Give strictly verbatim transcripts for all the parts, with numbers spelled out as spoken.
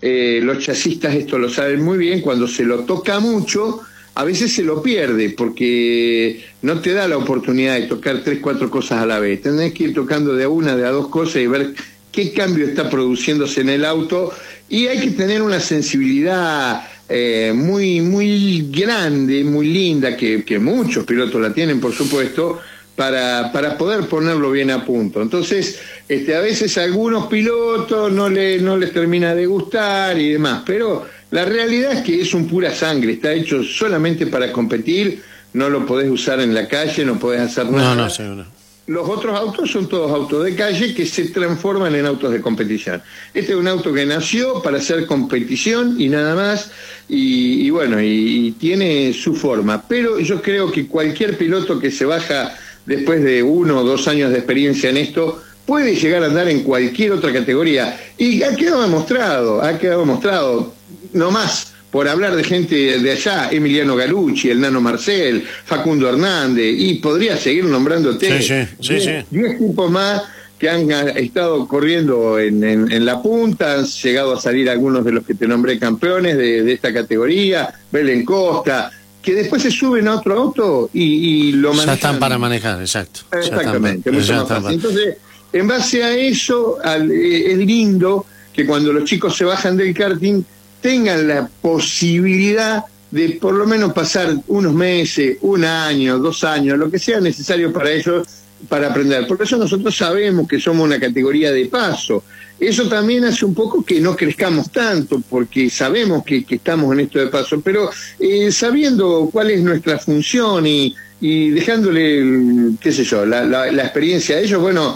eh, los chasistas esto lo saben muy bien, cuando se lo toca mucho, a veces se lo pierde, porque no te da la oportunidad de tocar tres, cuatro cosas a la vez. Tenés que ir tocando de a una, de a dos cosas y ver qué cambio está produciéndose en el auto, y hay que tener una sensibilidad eh, muy, muy grande, muy linda, que, que muchos pilotos la tienen, por supuesto, para, para poder ponerlo bien a punto. Entonces, este, a veces a algunos pilotos no, le, no les termina de gustar y demás, pero la realidad es que es un pura sangre, está hecho solamente para competir, no lo podés usar en la calle, no podés hacer nada. No, no, seguro. Los otros autos son todos autos de calle que se transforman en autos de competición. Este es un auto que nació para hacer competición y nada más, y, y bueno, y, y tiene su forma. Pero yo creo que cualquier piloto que se baja después de uno o dos años de experiencia en esto puede llegar a andar en cualquier otra categoría. Y ha quedado demostrado, ha quedado demostrado, no más. Por hablar de gente de allá, Emiliano Gallucci, el Nano Marcel, Facundo Hernández, y podría seguir nombrándote. Sí, sí, sí, sí. Diez tipos más que han estado corriendo en, en, en la punta, han llegado a salir algunos de los que te nombré campeones de, de esta categoría, Belén Costa, que después se suben a otro auto y, y lo manejan. Ya están para manejar, exacto. Exactamente, ya mucho ya más fácil. para... Entonces, en base a eso, al, eh, es lindo que cuando los chicos se bajan del karting, tengan la posibilidad de por lo menos pasar unos meses, un año, dos años, lo que sea necesario para ellos, para aprender. Por eso nosotros sabemos que somos una categoría de paso. Eso también hace un poco que no crezcamos tanto, porque sabemos que, que estamos en esto de paso, pero eh, sabiendo cuál es nuestra función y, y dejándole, qué sé yo, la, la, la experiencia a ellos, bueno,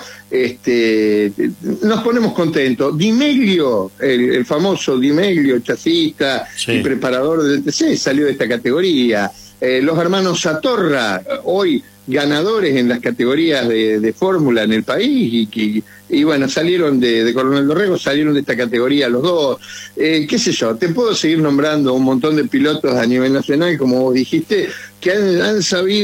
este, nos ponemos contentos. Di Meglio, el, el famoso Di Meglio, chasista sí. y preparador del T C, salió de esta categoría. Eh, los hermanos Satorra, hoy ganadores en las categorías de, de fórmula en el país, y que y bueno, salieron de, de Coronel Dorrego, salieron de esta categoría los dos. Eh, qué sé yo, te puedo seguir nombrando un montón de pilotos a nivel nacional, como vos dijiste, que han, han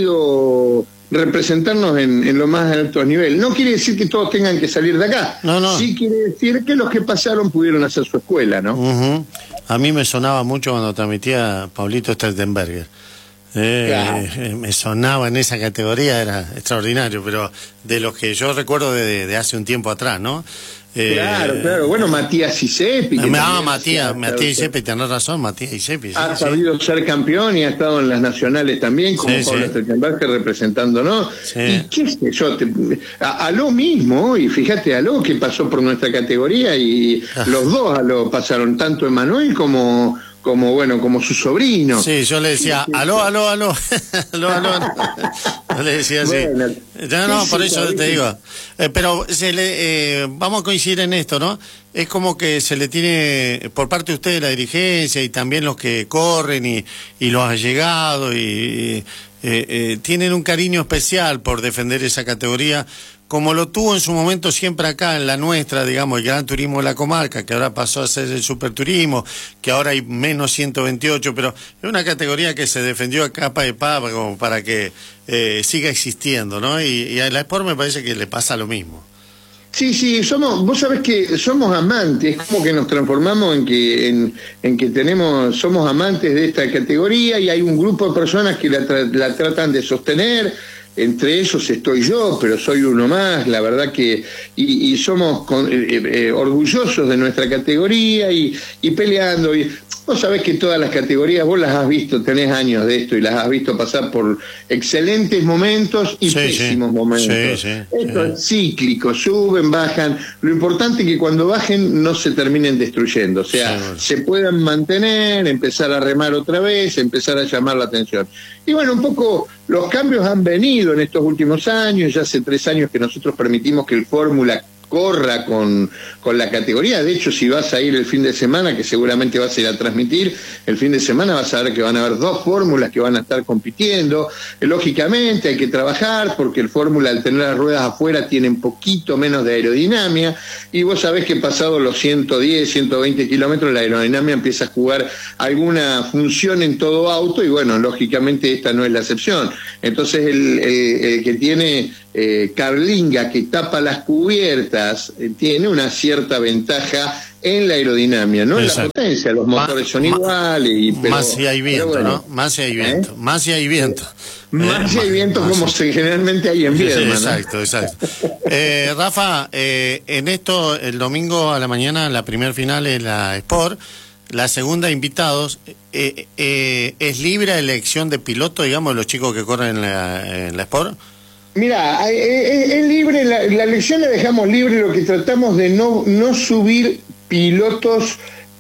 sabido representarnos en, en lo más alto nivel. No quiere decir que todos tengan que salir de acá. No, no. Sí quiere decir que los que pasaron pudieron hacer su escuela, ¿no? Uh-huh. A mí me sonaba mucho cuando transmitía Pablito Steltenberger. Eh, claro. eh, me sonaba en esa categoría, era extraordinario, pero de los que yo recuerdo de, de hace un tiempo atrás, ¿no? Eh, claro, claro. Bueno, Matías Isepi. Ah, Matías, Matías Isepi, tenés razón, Matías Isepi. Sí, ha sí. sabido ser campeón y ha estado en las nacionales también, como sí, Pablo Steltenberger sí. representándonos. Sí. Y qué sé yo, te, a, a lo mismo, y fíjate a lo que pasó por nuestra categoría, y ah. los dos a lo pasaron, tanto Emanuel como... como bueno, como su sobrino. Sí, yo le decía, aló, aló, aló, aló, aló, yo le decía así. Bueno, yo no, por eso te digo. Eh, pero se le, eh, vamos a coincidir en esto, ¿no? Es como que se le tiene, por parte de usted, la dirigencia y también los que corren y, y los allegados, y, y eh, eh, tienen un cariño especial por defender esa categoría, como lo tuvo en su momento siempre acá en la nuestra, digamos, el Gran Turismo de la comarca, que ahora pasó a ser el Superturismo, que ahora hay menos ciento veintiocho, pero es una categoría que se defendió a capa de papa como para que eh, siga existiendo, ¿no? Y, y a la Sport me parece que le pasa lo mismo. Sí, sí, somos, vos sabés que somos amantes, como que nos transformamos en que en, en que tenemos, somos amantes de esta categoría, y hay un grupo de personas que la, tra la tratan de sostener. Entre ellos estoy yo, pero soy uno más, la verdad que, y, y somos con, eh, eh, orgullosos de nuestra categoría y, y peleando. Y vos sabés que todas las categorías, vos las has visto, tenés años de esto y las has visto pasar por excelentes momentos y sí, pésimos sí. momentos. Sí, sí, esto sí. es cíclico, suben, bajan. Lo importante es que cuando bajen no se terminen destruyendo, o sea, sí, bueno. se puedan mantener, empezar a remar otra vez, empezar a llamar la atención. Y bueno, un poco los cambios han venido en estos últimos años, ya hace tres años que nosotros permitimos que el Fórmula corra con, con la categoría. De hecho, si vas a ir el fin de semana, que seguramente vas a ir a transmitir, el fin de semana vas a ver que van a haber dos fórmulas que van a estar compitiendo. Eh, lógicamente hay que trabajar, porque el Fórmula, al tener las ruedas afuera, tiene un poquito menos de aerodinámica, y vos sabés que pasado los ciento diez, ciento veinte kilómetros, la aerodinámica empieza a jugar alguna función en todo auto, y bueno, lógicamente esta no es la excepción. Entonces el, el, el que tiene eh, carlinga, que tapa las cubiertas, eh, tiene una cierta ventaja en la aerodinámica, no en la potencia. competencia, los motores son iguales. Y, pero, más si hay viento, bueno, ¿no? Más si hay viento, ¿eh? Más si hay viento. Más si eh, hay viento más, como más, se, generalmente hay en Viedma, sí, exacto, ¿no? Exacto. eh, Rafa, eh, en esto, el domingo a la mañana, la primer final es la Sport. La segunda, invitados, eh, eh, ¿es libre elección de piloto, digamos, los chicos que corren en la, en la Sport? Mira, es, es libre, la, la elección la dejamos libre, lo que tratamos de no, no subir pilotos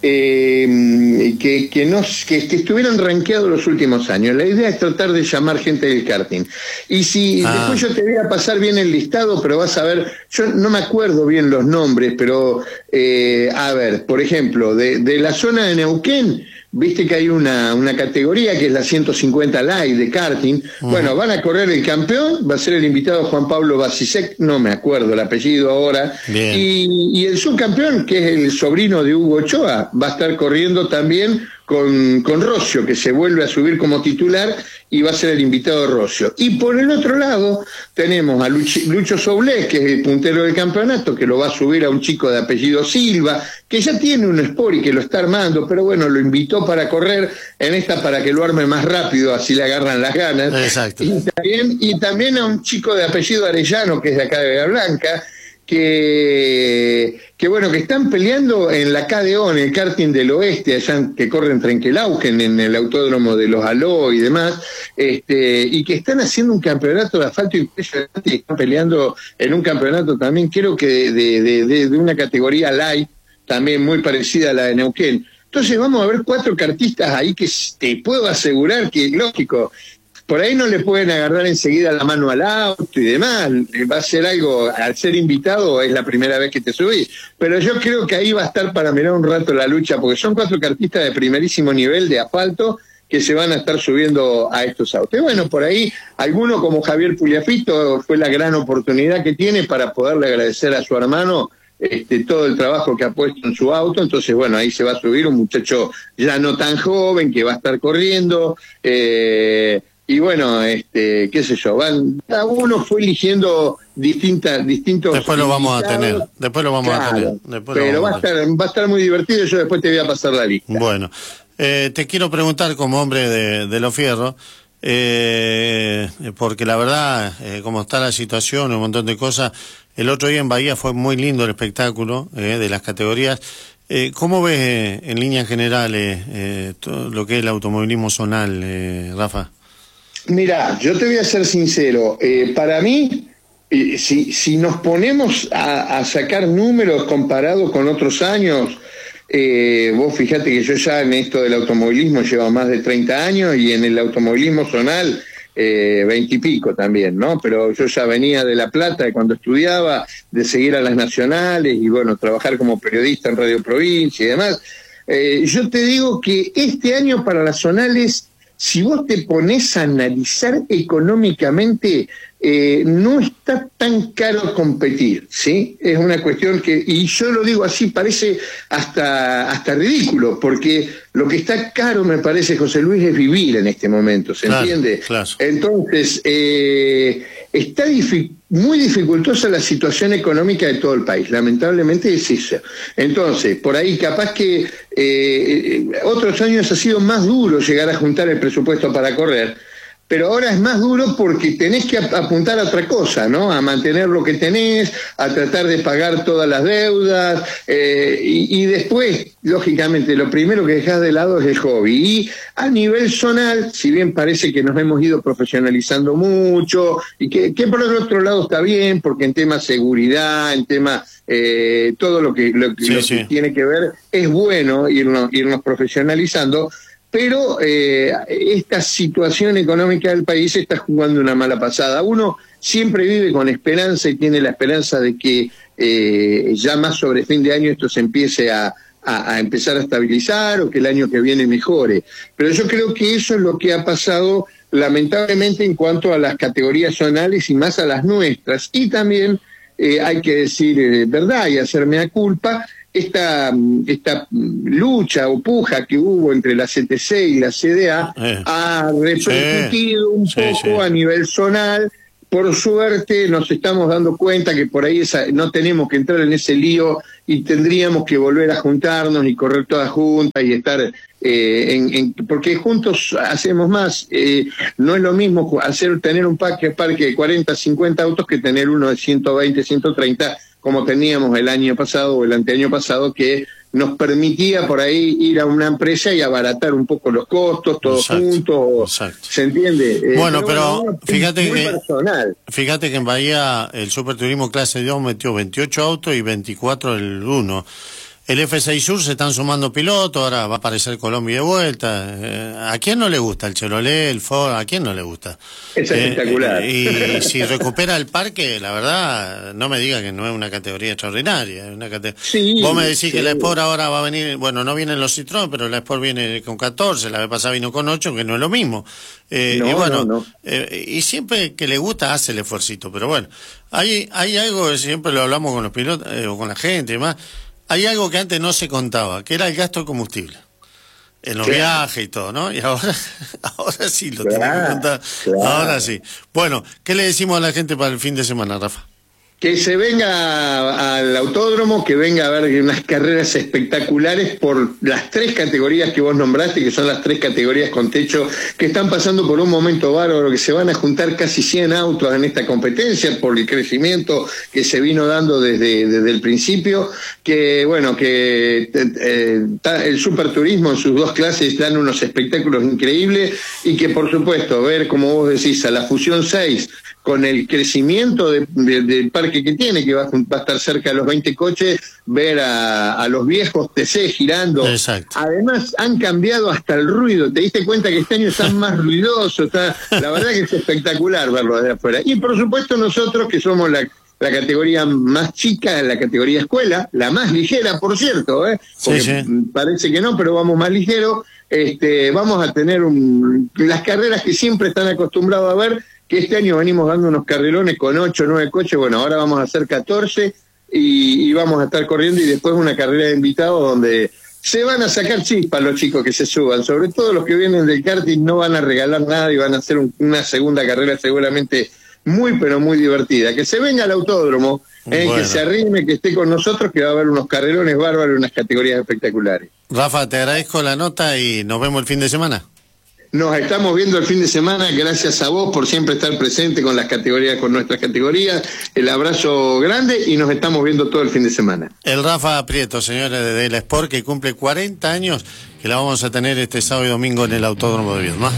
eh, que, que, no, que, que estuvieran rankeados los últimos años. La idea es tratar de llamar gente del karting. Y si ah. después yo te voy a pasar bien el listado, pero vas a ver, yo no me acuerdo bien los nombres, pero eh, a ver, por ejemplo, de, de la zona de Neuquén, viste que hay una, una categoría que es la ciento cincuenta Light de karting. Uh-huh. Bueno, van a correr el campeón, va a ser el invitado Juan Pablo Basisek, no me acuerdo el apellido ahora. Y, y el subcampeón, que es el sobrino de Hugo Ochoa, va a estar corriendo también con, con Rocio, que se vuelve a subir como titular y va a ser el invitado Rocio. Y por el otro lado tenemos a Lucho, Lucho Soblés, que es el puntero del campeonato, que lo va a subir a un chico de apellido Silva, que ya tiene un Sport y que lo está armando, pero bueno, lo invitó para correr en esta para que lo arme más rápido, así le agarran las ganas. Exacto. Y también, y también a un chico de apellido Arellano, que es de acá de Bahía Blanca, que, que bueno, que están peleando en la K D O, en el karting del oeste, allá que corren Trenquelauquen, en el autódromo de los Aló y demás, este, y que están haciendo un campeonato de asfalto impresionante, y están peleando en un campeonato también, creo que de, de, de, de una categoría light, también muy parecida a la de Neuquén. Entonces vamos a ver cuatro kartistas ahí que te puedo asegurar que, lógico, por ahí no le pueden agarrar enseguida la mano al auto y demás, va a ser algo, al ser invitado es la primera vez que te subís, pero yo creo que ahí va a estar para mirar un rato la lucha, porque son cuatro kartistas de primerísimo nivel de asfalto que se van a estar subiendo a estos autos. Y bueno, por ahí, alguno como Javier Pugliafito fue la gran oportunidad que tiene para poderle agradecer a su hermano Este, todo el trabajo que ha puesto en su auto. Entonces bueno, ahí se va a subir un muchacho ya no tan joven que va a estar corriendo, eh, y bueno, este, qué sé yo, van, cada uno fue eligiendo distintas, distintos. Después lo vamos a tener, después lo vamos claro, a tener. Después pero vamos va a estar, va a estar muy divertido, yo después te voy a pasar la lista. Bueno, eh, te quiero preguntar como hombre de, de los fierros, eh, porque la verdad, eh, como está la situación, un montón de cosas. El otro día en Bahía fue muy lindo el espectáculo eh, de las categorías. Eh, ¿Cómo ves eh, en líneas generales eh, todo lo que es el automovilismo zonal, eh, Rafa? Mira, yo te voy a ser sincero. Eh, para mí, eh, si, si nos ponemos a, a sacar números comparados con otros años, eh, vos fíjate que yo ya en esto del automovilismo llevo más de treinta años y en el automovilismo zonal Eh, veinte y pico también, ¿no? Pero yo ya venía de La Plata de cuando estudiaba, de seguir a las nacionales y bueno, trabajar como periodista en Radio Provincia y demás. Eh, yo te digo que este año para las zonales, si vos te pones a analizar económicamente, eh, no está tan caro competir, ¿sí? Es una cuestión que, y yo lo digo así, parece hasta, hasta ridículo, porque lo que está caro, me parece, José Luis, es vivir en este momento, ¿se claro, entiende? Claro. Entonces, eh, está dific- muy dificultosa la situación económica de todo el país, lamentablemente es eso. Entonces, por ahí capaz que eh, otros años ha sido más duro llegar a juntar el presupuesto para correr, pero ahora es más duro porque tenés que apuntar a otra cosa, ¿no? A mantener lo que tenés, a tratar de pagar todas las deudas, eh, y, y después, lógicamente, lo primero que dejás de lado es el hobby. Y a nivel zonal, si bien parece que nos hemos ido profesionalizando mucho, y que, que por el otro lado está bien, porque en tema seguridad, en tema eh, todo lo que, lo, sí, lo sí. que tiene que ver, es bueno irnos, irnos profesionalizando, pero eh, esta situación económica del país está jugando una mala pasada. Uno siempre vive con esperanza y tiene la esperanza de que eh, ya más sobre fin de año esto se empiece a, a, a empezar a estabilizar o que el año que viene mejore. Pero yo creo que eso es lo que ha pasado lamentablemente en cuanto a las categorías zonales y más a las nuestras. Y también eh, hay que decir eh, verdad y hacerme a culpa, Esta, esta lucha o puja que hubo entre la C T C y la C D A eh, ha repercutido sí, un poco sí, sí. a nivel zonal, por suerte nos estamos dando cuenta que por ahí esa, no tenemos que entrar en ese lío y tendríamos que volver a juntarnos y correr todas juntas y estar eh, en, en porque juntos hacemos más. Eh, no es lo mismo hacer tener un parque, parque de cuarenta, cincuenta autos que tener uno de ciento veinte, ciento treinta como teníamos el año pasado o el anteaño pasado, que nos permitía por ahí ir a una empresa y abaratar un poco los costos, todos exacto, juntos, exacto. ¿Se entiende? Eh, bueno, pero, pero fíjate que personal. fíjate que en Bahía el Superturismo clase dos metió veintiocho autos y veinticuatro el uno. El F seis Sur se están sumando pilotos, ahora va a aparecer Colombia de vuelta. Eh, ¿A quién no le gusta el Chevrolet, el Ford? ¿A quién no le gusta? Es eh, espectacular. Eh, y si recupera el parque, la verdad, no me diga que no es una categoría extraordinaria. Es una cate... sí, Vos me decís sí. que la Sport ahora va a venir, bueno, no vienen los Citroën, pero la Sport viene con catorce, la vez pasada vino con ocho, que no es lo mismo. Eh, no, y bueno, no, no. Eh, y siempre que le gusta hace el esfuercito, pero bueno, hay, hay algo que siempre lo hablamos con los pilotos, eh, o con la gente y demás. Hay algo que antes no se contaba, que era el gasto de combustible. En los claro. viajes y todo, ¿no? Y ahora, ahora sí lo claro, tenemos que contar. Claro. Ahora sí. Bueno, ¿qué le decimos a la gente para el fin de semana, Rafa? Que se venga al autódromo, que venga a ver unas carreras espectaculares por las tres categorías que vos nombraste, que son las tres categorías con techo, que están pasando por un momento bárbaro, que se van a juntar casi cien autos en esta competencia por el crecimiento que se vino dando desde, desde el principio, que bueno, que eh, el Superturismo en sus dos clases dan unos espectáculos increíbles, y que por supuesto ver, como vos decís, a la Fusión seis, con el crecimiento de, de, del parque que tiene, que va, va a estar cerca de los veinte coches, ver a, a los viejos T C girando. Exacto. Además, han cambiado hasta el ruido. Te diste cuenta que este año están más ruidosos. Está, la verdad que es espectacular verlo desde afuera. Y por supuesto nosotros, que somos la, la categoría más chica, la categoría escuela, la más ligera, por cierto, ¿eh? Porque sí, sí. Parece que no, pero vamos más ligero. Este, vamos a tener un, las carreras que siempre están acostumbrados a ver, que este año venimos dando unos carrerones con ocho, nueve coches. Bueno, ahora vamos a hacer catorce y, y vamos a estar corriendo, y después una carrera de invitados donde se van a sacar chispas los chicos que se suban, sobre todo los que vienen del karting. No van a regalar nada y van a hacer un, una segunda carrera seguramente muy pero muy divertida. Que se venga al autódromo, eh, bueno. que se arrime, que esté con nosotros, que va a haber unos carrerones bárbaros, unas categorías espectaculares. Rafa, te agradezco la nota y nos vemos el fin de semana. Nos estamos viendo el fin de semana, gracias a vos por siempre estar presente con las categorías, con nuestras categorías. El abrazo grande y nos estamos viendo todo el fin de semana. El Rafa Prieto, señores de la Sport, que cumple cuarenta años, que la vamos a tener este sábado y domingo en el Autódromo de Viedma.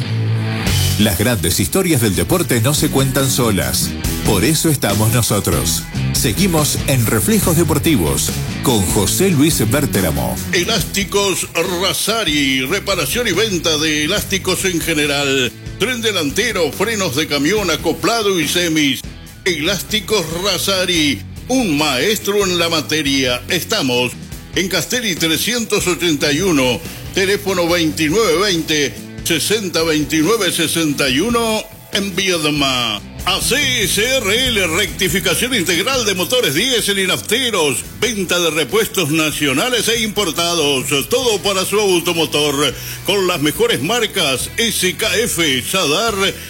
Las grandes historias del deporte no se cuentan solas. Por eso estamos nosotros. Seguimos en Reflejos Deportivos con José Luis Berteramo. Elásticos Razari, reparación y venta de elásticos en general. Tren delantero, frenos de camión, acoplado y semis. Elásticos Razari, un maestro en la materia. Estamos en Castelli trescientos ochenta y uno, teléfono veintinueve veinte, sesenta veintinueve sesenta y uno en Viedma. A C S R L, rectificación integral de motores diésel y nafteros, venta de repuestos nacionales e importados, todo para su automotor, con las mejores marcas S K F, Sadar,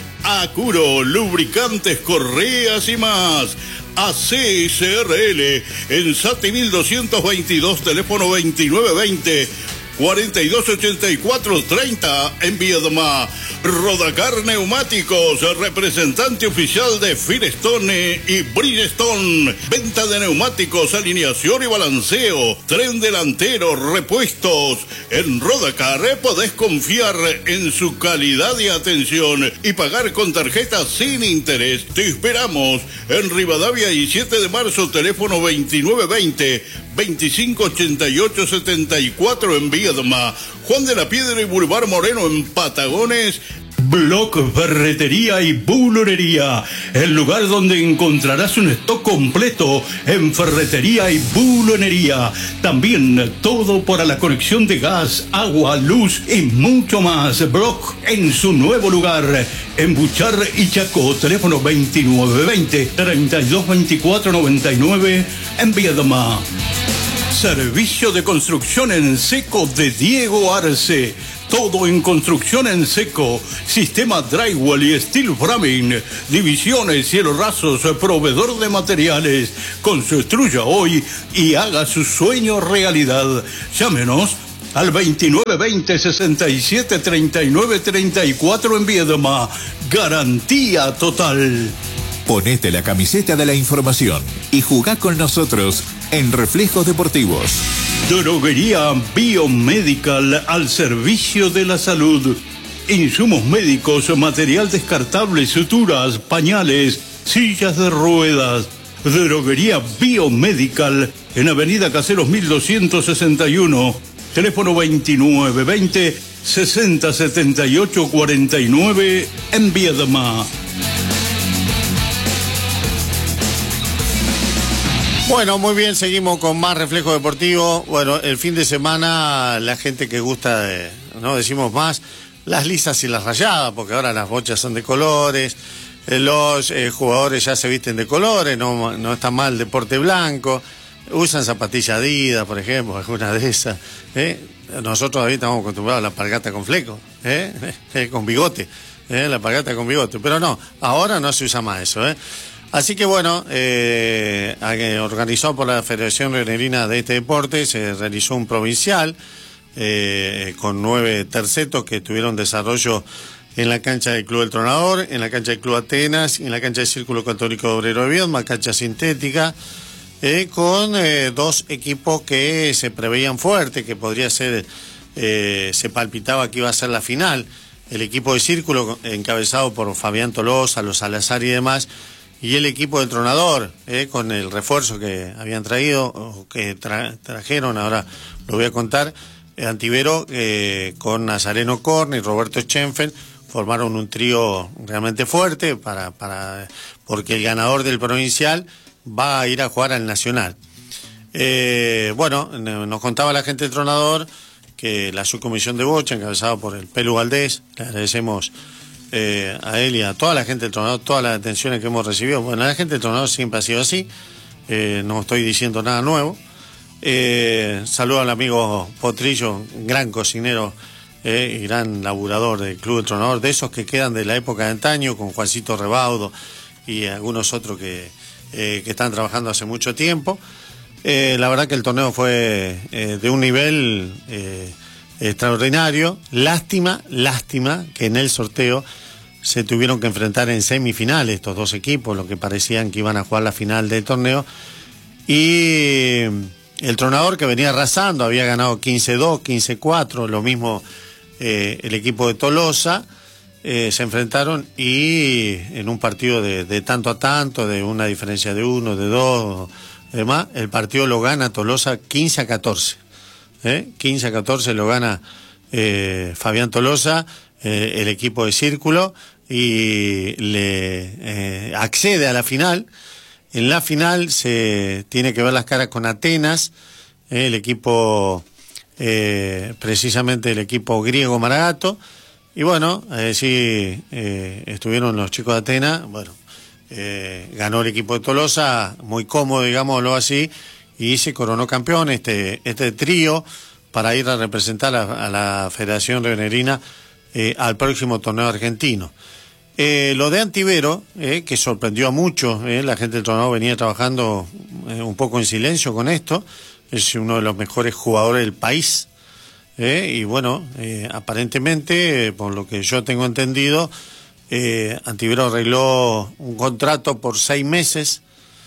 Acuro, lubricantes, correas y más. A C S R L, en Sati mil doscientos veintidós, teléfono veintinueve veinte, cuarenta y dos ochenta y cuatro treinta en Viedma. Rodacar Neumáticos, representante oficial de Firestone y Bridgestone. Venta de neumáticos, alineación y balanceo, tren delantero, repuestos. En Rodacar podés confiar en su calidad y atención y pagar con tarjeta sin interés. Te esperamos en Rivadavia y siete de marzo, teléfono veintinueve veinte, veinticinco ochenta y ocho setenta y cuatro en Viedma. Juan de la Piedra y Boulevard Moreno en Patagones. Block Ferretería y Bulonería, el lugar donde encontrarás un stock completo en ferretería y bulonería. También todo para la conexión de gas, agua, luz y mucho más. Block en su nuevo lugar, en Buchar y Chaco, teléfono veintinueve veinte, treinta y dos veinticuatro noventa y nueve en Viedma. Servicio de construcción en seco de Diego Arce. Todo en construcción en seco, sistema drywall y steel framing, divisiones, cielos rasos, proveedor de materiales. Construya hoy y haga su sueño realidad. Llámenos al veintinueve veinte, sesenta y siete, treinta y nueve, treinta y cuatro en Viedma. Garantía total. Ponete la camiseta de la información y jugá con nosotros en Reflejos Deportivos. Droguería Biomedical al servicio de la salud. Insumos médicos, material descartable, suturas, pañales, sillas de ruedas. Droguería Biomedical en Avenida Caseros mil doscientos sesenta y uno. Teléfono veintinueve veinte, sesenta, setenta y ocho, cuarenta y nueve en Viedma. Bueno, muy bien, seguimos con más Reflejo Deportivo. Bueno, el fin de semana la gente que gusta de, no decimos más, las lisas y las rayadas, porque ahora las bochas son de colores, eh, los eh, jugadores ya se visten de colores, no, no está mal el deporte blanco, usan zapatillas Adidas, por ejemplo, alguna de esas. ¿eh? Nosotros todavía estamos acostumbrados a la alpargata con fleco, ¿eh? con bigote, ¿eh? la alpargata con bigote, pero no, ahora no se usa más eso, ¿eh? Así que bueno, eh, organizado por la Federación Rionerina de este deporte, se realizó un provincial eh, con nueve tercetos que tuvieron desarrollo en la cancha del Club El Tronador, en la cancha del Club Atenas, en la cancha del Círculo Católico de Obrero de Viedma, cancha sintética, eh, con eh, dos equipos que se preveían fuertes, que podría ser, eh, se palpitaba que iba a ser la final. El equipo de Círculo, encabezado por Fabián Tolosa, los Salazar y demás, y el equipo del Tronador, eh, con el refuerzo que habían traído, o que tra trajeron, ahora lo voy a contar, eh, Antivero, eh, con Nazareno Corne y Roberto Schenfeld, formaron un trío realmente fuerte, para, para, porque el ganador del provincial va a ir a jugar al Nacional. Eh, bueno, nos contaba la gente del Tronador que la subcomisión de bocha, encabezada por el Pelu Valdés, le agradecemos Eh, a él y a toda la gente del Tronador, todas las atenciones que hemos recibido. Bueno, la gente del Tronador siempre ha sido así, eh, no estoy diciendo nada nuevo. Eh, saludo al amigo Potrillo, gran cocinero eh, y gran laburador del Club del Tronador, de esos que quedan de la época de antaño, con Juancito Rebaudo y algunos otros que, eh, que están trabajando hace mucho tiempo. Eh, la verdad que el torneo fue eh, de un nivel eh, extraordinario. Lástima, lástima que en el sorteo se tuvieron que enfrentar en semifinales estos dos equipos, los que parecían que iban a jugar la final del torneo, y el Tronador, que venía arrasando, había ganado quince dos, quince cuatro, lo mismo eh, el equipo de Tolosa, eh, se enfrentaron y en un partido de, de tanto a tanto, de una diferencia de uno, de dos, demás, el partido lo gana Tolosa quince a catorce. ¿Eh? quince a catorce lo gana eh, Fabián Tolosa, eh, el equipo de Círculo, y le eh, accede a la final. En la final se tiene que ver las caras con Atenas, eh, el equipo, eh, precisamente el equipo griego Maragato, y bueno, eh, sí, eh, estuvieron los chicos de Atenas, bueno, eh, ganó el equipo de Tolosa, muy cómodo, digámoslo así, y se coronó campeón este, este trío para ir a representar a, a la Federación Rionerina eh, al próximo torneo argentino. Eh, lo de Antivero, eh, que sorprendió a muchos, eh, la gente del torneo venía trabajando eh, un poco en silencio con esto, es uno de los mejores jugadores del país, eh, y bueno, eh, aparentemente, eh, por lo que yo tengo entendido, eh, Antivero arregló un contrato por seis meses.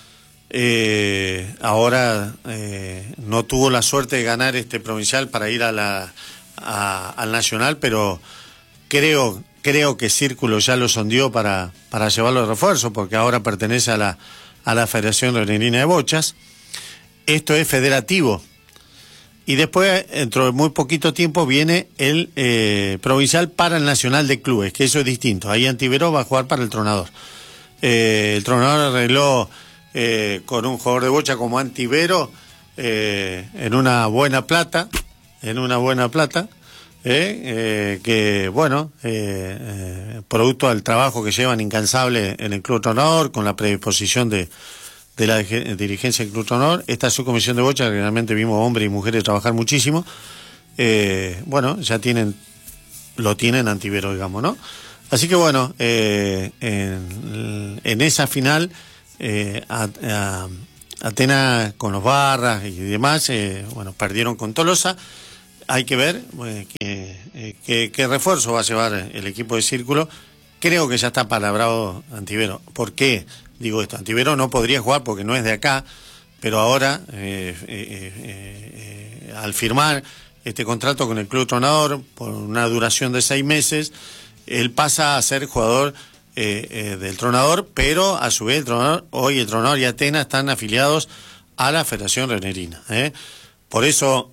Eh, ahora eh, no tuvo la suerte de ganar este provincial para ir a la, a, al Nacional, pero creo, creo que Círculo ya lo sondeó para, para llevarlo de refuerzo, porque ahora pertenece a la, a la Federación Rionerina de Bochas. Esto es federativo. Y después, dentro de muy poquito tiempo, viene el eh, provincial para el Nacional de Clubes, que eso es distinto. Ahí Antivero va a jugar para el Tronador. Eh, el Tronador arregló Eh, con un jugador de bocha como Antivero eh, en una buena plata, en una buena plata, eh, eh, que bueno, eh, eh, producto del trabajo que llevan incansable en el Club Tronador, con la predisposición de, de la dirigencia del Club Tronador, esta subcomisión de bocha, que realmente vimos hombres y mujeres trabajar muchísimo, eh, bueno, ya tienen lo tienen Antivero, digamos, ¿no? Así que bueno, eh, en, en esa final, eh, a, a, Atenas con los Barras y demás, eh, bueno, perdieron con Tolosa. Hay que ver eh, qué eh, que, que refuerzo va a llevar el equipo de Círculo. Creo que ya está palabrado Antivero. ¿Por qué digo esto? Antivero no podría jugar porque no es de acá, pero ahora, eh, eh, eh, eh, al firmar este contrato con el Club Tronador por una duración de seis meses, él pasa a ser jugador eh, eh, del Tronador, pero a su vez el Tronador, hoy el Tronador y Atenas están afiliados a la Federación Rionegrina. ¿eh? Por eso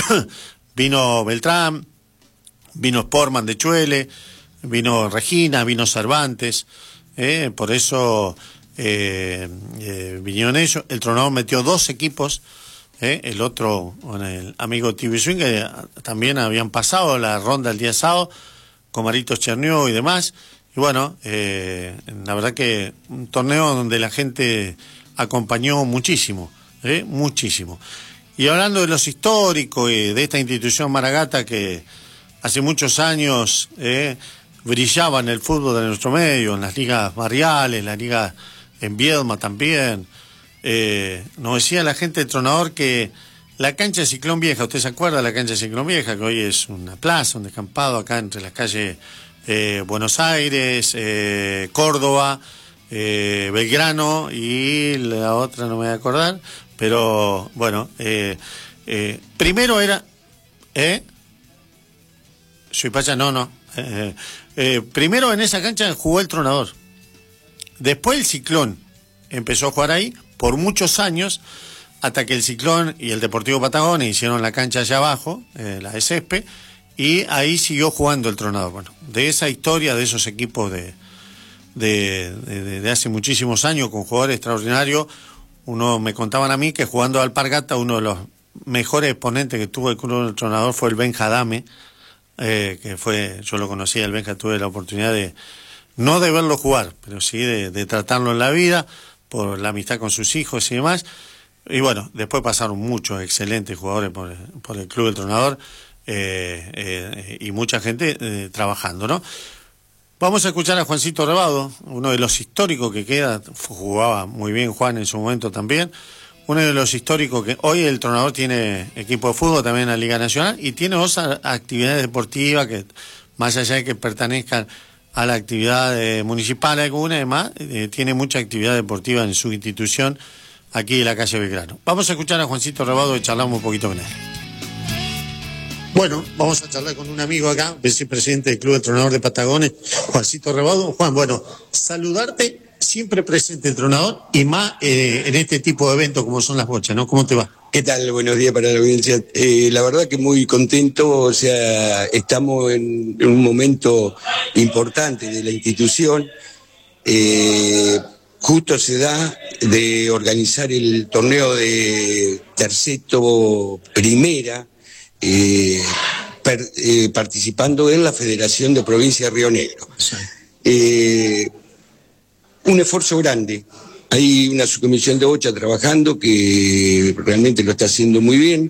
vino Beltrán, vino Sportman de Chuele, vino Regina, vino Cervantes, ¿eh? por eso eh, eh, vinieron ellos. El Tronador metió dos equipos, ¿eh? el otro, bueno, el amigo T V Swing, que también habían pasado la ronda el día sábado, con Maritos Chernió y demás, y bueno, eh, la verdad que un torneo donde la gente acompañó muchísimo, ¿eh? muchísimo. Y hablando de los históricos y de esta institución Maragata que hace muchos años eh, brillaba en el fútbol de nuestro medio, en las ligas barriales, en las ligas en Viedma también, eh, nos decía la gente del Tronador que la cancha de Ciclón Vieja, ¿usted se acuerda de la cancha de Ciclón Vieja? Que hoy es una plaza, un descampado acá entre las calles eh, Buenos Aires, eh, Córdoba, eh, Belgrano y la otra no me voy a acordar, pero bueno, eh, eh, primero era... ¿Eh? Soy Pacha, no, no. Eh, eh, primero en esa cancha jugó el Tronador. Después el Ciclón empezó a jugar ahí por muchos años, hasta que el Ciclón y el Deportivo Patagones hicieron la cancha allá abajo, eh, la de césped, y ahí siguió jugando el Tronador. Bueno, de esa historia, de esos equipos de, de, de, de hace muchísimos años, con jugadores extraordinarios, uno me contaban a mí que jugando al Alpargata, uno de los mejores exponentes que tuvo el Club del Tronador fue el Benja Dame, eh, que fue, yo lo conocía, el Benja, tuve la oportunidad de, no de verlo jugar, pero sí de, de tratarlo en la vida, por la amistad con sus hijos y demás. Y bueno, después pasaron muchos excelentes jugadores por, por el Club del Tronador eh, eh, y mucha gente eh, trabajando, ¿no? Vamos a escuchar a Juancito Rebado, uno de los históricos que queda, jugaba muy bien Juan en su momento también, uno de los históricos que hoy el Tronador tiene equipo de fútbol también en la Liga Nacional y tiene otras actividades deportivas que, más allá de que pertenezcan a la actividad eh, municipal alguna y demás, eh, tiene mucha actividad deportiva en su institución aquí en la calle Belgrano. Vamos a escuchar a Juancito Rebado y charlamos un poquito con él. Bueno, vamos a charlar con un amigo acá, vicepresidente del Club del Tronador de Patagones, Juancito Rebado. Juan, bueno, saludarte, siempre presente el Tronador y más eh, en este tipo de eventos como son las bochas, ¿no? ¿Cómo te va? ¿Qué tal? Buenos días para la audiencia. Eh, la verdad que muy contento, o sea, estamos en, en un momento importante de la institución. Eh, justo se da de organizar el torneo de terceto primera, eh, per, eh, participando en la Federación de Provincia de Río Negro. Eh, un esfuerzo grande. Hay una subcomisión de bocha trabajando que realmente lo está haciendo muy bien.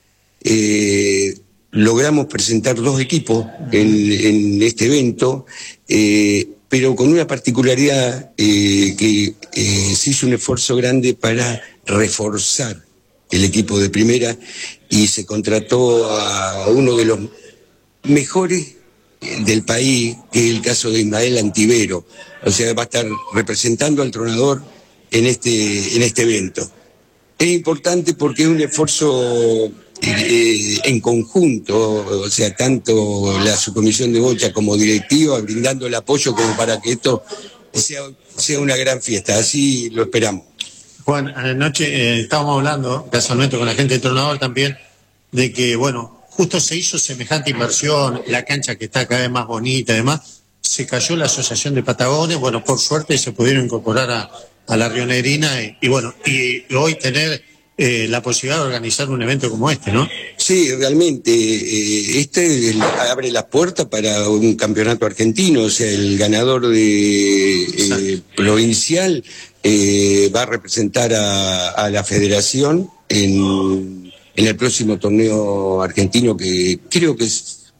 Eh, logramos presentar dos equipos en, en este evento, eh, pero con una particularidad eh, que eh, se hizo un esfuerzo grande para reforzar el equipo de primera y se contrató a uno de los mejores del país, que es el caso de Ismael Antivero. O sea, va a estar representando al Tronador en este, en este evento. Es importante porque es un esfuerzo eh, en conjunto, o sea, tanto la subcomisión de bocha como directiva, brindando el apoyo como para que esto sea, sea una gran fiesta. Así lo esperamos. Juan, anoche eh, estábamos hablando, casualmente con la gente de Tronador también, de que, bueno, justo se hizo semejante inversión, la cancha que está cada vez más bonita y demás, se cayó la Asociación de Patagones, bueno, por suerte se pudieron incorporar a, a la Rionegrina y, y bueno, y hoy tener eh, la posibilidad de organizar un evento como este, ¿no? Sí, realmente, eh, este abre las puertas para un campeonato argentino, o sea, el ganador de eh, provincial eh, va a representar a, a la federación en, en el próximo torneo argentino que creo que es,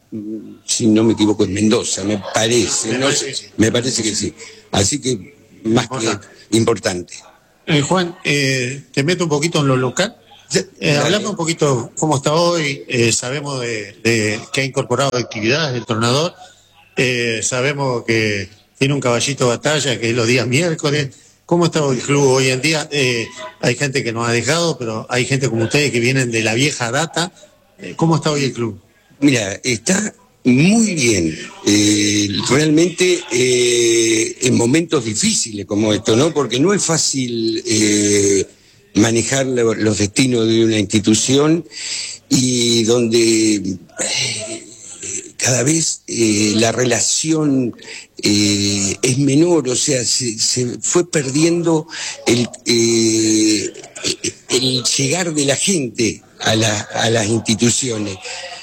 si no me equivoco, en Mendoza, me parece, no sé, me parece que sí. Así que más que importante. Eh, Juan, eh, te meto un poquito en lo local. Eh, hablame un poquito cómo está hoy. Eh, sabemos de, de que ha incorporado actividades el tronador. Eh, sabemos que tiene un caballito de batalla que es los días miércoles. ¿Cómo está el club hoy en día? Eh, hay gente que nos ha dejado, pero hay gente como ustedes que vienen de la vieja data. Eh, ¿Cómo está hoy el club? Mira, está muy bien. Eh, realmente eh, en momentos difíciles como esto, ¿no? Porque no es fácil eh, manejar lo, los destinos de una institución y donde eh, cada vez eh, la relación eh, es menor, o sea, se, se fue perdiendo el, eh, el llegar de la gente a, la, a las instituciones.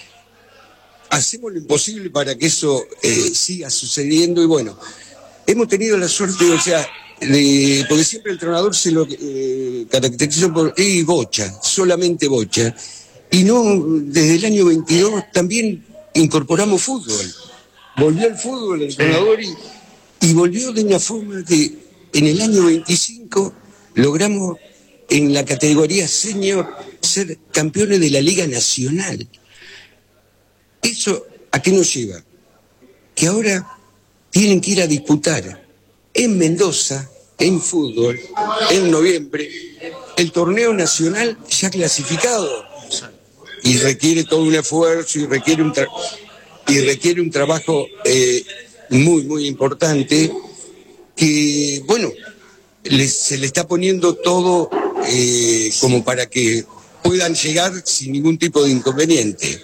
Hacemos lo imposible para que eso eh, siga sucediendo y bueno, hemos tenido la suerte, o sea, de, porque siempre el entrenador se lo eh, caracterizó por eh, bocha, solamente bocha, y no, desde el año veintidós también incorporamos fútbol, volvió el fútbol el entrenador y, y volvió de una forma que en el año veinticinco logramos en la categoría senior ser campeones de la Liga Nacional. ¿Eso a qué nos lleva? Que ahora tienen que ir a disputar en Mendoza, en fútbol, en noviembre, el torneo nacional ya clasificado. Y requiere todo un esfuerzo y requiere un, tra- y requiere un trabajo eh, muy, muy importante que, bueno, les, se le está poniendo todo eh, como para que puedan llegar sin ningún tipo de inconveniente.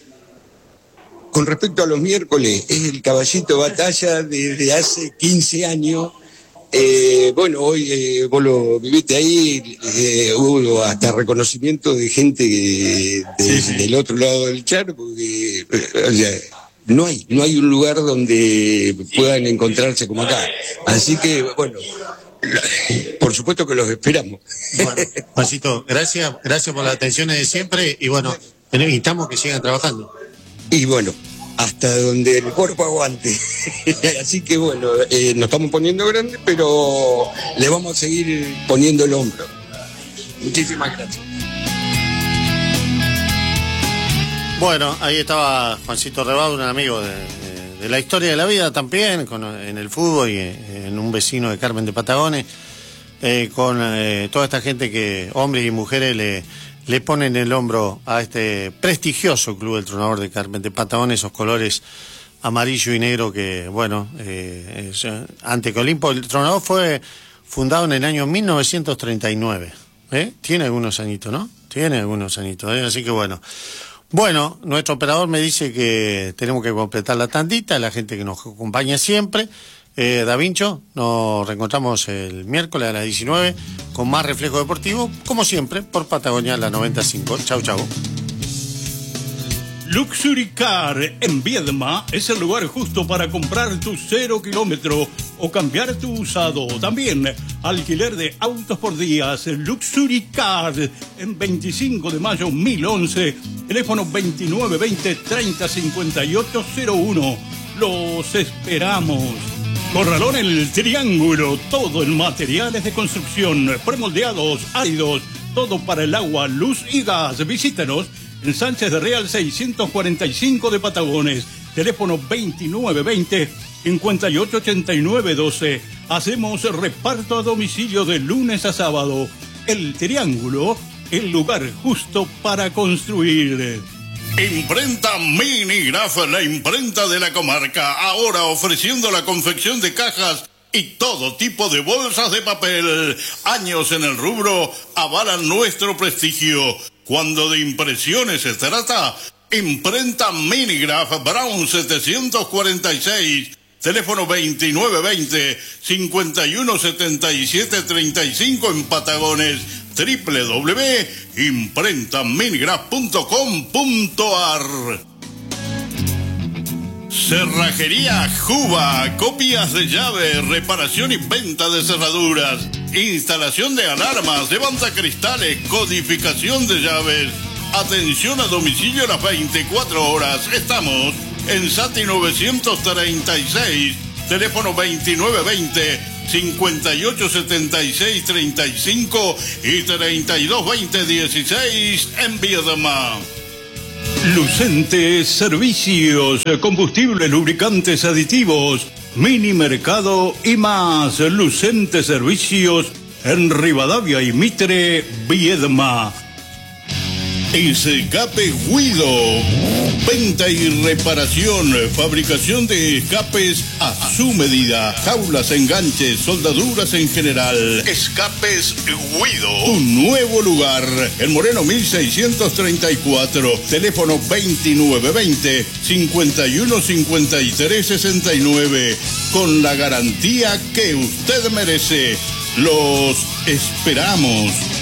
Con respecto a los miércoles, es el caballito de batalla desde hace quince años. Eh, bueno, hoy eh, vos lo viviste ahí, eh, hubo hasta reconocimiento de gente de, de, sí, sí. del otro lado del charco, que, o sea, no hay, no hay un lugar donde puedan encontrarse como acá. Así que, bueno, por supuesto que los esperamos. Bueno, Juancito, gracias, gracias por las atenciones de siempre y bueno, necesitamos que sigan trabajando. Y bueno, hasta donde el cuerpo aguante. Así que bueno, eh, nos estamos poniendo grandes, pero le vamos a seguir poniendo el hombro. Muchísimas gracias. Bueno, ahí estaba Juancito Rebado, un amigo de, de, de la historia de la vida también, con, en el fútbol y en un vecino de Carmen de Patagones, eh, con eh, toda esta gente que, hombres y mujeres, le... le ponen el hombro a este prestigioso club del Tronador de Carmen de Patagones, esos colores amarillo y negro que, bueno, eh, es, ante que Olimpo, el Tronador fue fundado en el año mil novecientos treinta y nueve, ¿eh? Tiene algunos añitos, ¿no? Tiene algunos añitos, ¿eh? Así que bueno. Bueno, nuestro operador me dice que tenemos que completar la tandita, la gente que nos acompaña siempre. Eh, Da Vincho, nos reencontramos el miércoles a las diecinueve con más Reflejo Deportivo, como siempre, por Patagonia, la noventa y cinco. Chau, chau. Luxury Car en Viedma es el lugar justo para comprar tu cero kilómetro o cambiar tu usado. También alquiler de autos por días. Luxury Car en veinticinco de mayo mil once. Teléfono veintinueve veinte treinta cincuenta y ocho cero uno. Los esperamos. Corralón El Triángulo, todo en materiales de construcción, premoldeados, áridos, todo para el agua, luz y gas. Visítenos en Sánchez de Real seiscientos cuarenta y cinco de Patagones. Teléfono veintinueve veinte cincuenta y ocho ochenta y nueve doce. Hacemos reparto a domicilio de lunes a sábado. El Triángulo, el lugar justo para construir. Imprenta Minigraf, la imprenta de la comarca, ahora ofreciendo la confección de cajas y todo tipo de bolsas de papel. Años en el rubro avalan nuestro prestigio. Cuando de impresiones se trata, Imprenta Minigraf, Brown setecientos cuarenta y seis, teléfono veintinueve veinte cincuenta y uno setenta y siete treinta y cinco en Patagones. doble u doble u doble u punto imprenta minigraf punto com punto a r. Cerrajería Juba, copias de llaves, reparación y venta de cerraduras, instalación de alarmas, levantacristales, codificación de llaves. Atención a domicilio a las veinticuatro horas. Estamos en Sati novecientos treinta y seis, teléfono veintinueve veinte, cincuenta y ocho setenta y seis treinta y cinco y treinta y dos veinte dieciséis en Viedma. Lucente Servicios, combustibles, lubricantes, aditivos, mini mercado y más. Lucente Servicios en Rivadavia y Mitre, Viedma. Escape Guido, venta y reparación, fabricación de escapes a su medida, jaulas, enganches, soldaduras en general. Escapes Guido, un nuevo lugar, en Moreno mil seiscientos treinta y cuatro, teléfono veintinueve veinte, cincuenta y uno cincuenta y tres sesenta y nueve, con la garantía que usted merece. Los esperamos.